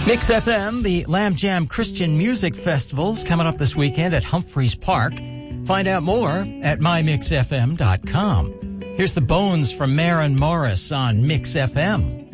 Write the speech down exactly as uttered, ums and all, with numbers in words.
Mix F M, the Lamb Jam Christian Music Festival's coming up this weekend at Humphreys Park. Find out more at my mix f m dot com. Here's the Bones from Maren Morris on Mix F M.